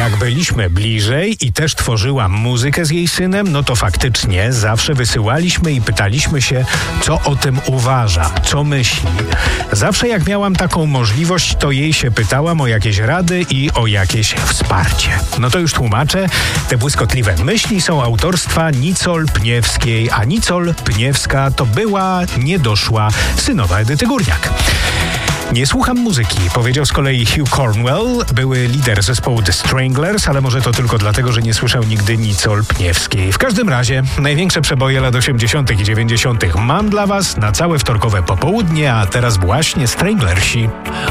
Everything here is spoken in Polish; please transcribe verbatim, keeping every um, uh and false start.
Jak byliśmy bliżej i też tworzyła muzykę z jej synem, no to faktycznie zawsze wysyłaliśmy i pytaliśmy się, co o tym uważa, co myśli. Zawsze jak miałam taką możliwość, to jej się pytałam o jakieś rady i o jakieś wsparcie. No to już tłumaczę. Te błyskotliwe myśli są autorstwa Nicol Pniewskiej, a Nicol Pniewska to była niedoszła synowa Edyty Górniak. Nie słucham muzyki, powiedział z kolei Hugh Cornwell, były lider zespołu The Stranglers, ale może to tylko dlatego, że nie słyszał nigdy Nicol Pniewskiej. W każdym razie, największe przeboje lat osiemdziesiątych i dziewięćdziesiątych mam dla was na całe wtorkowe popołudnie, a teraz właśnie Stranglersi.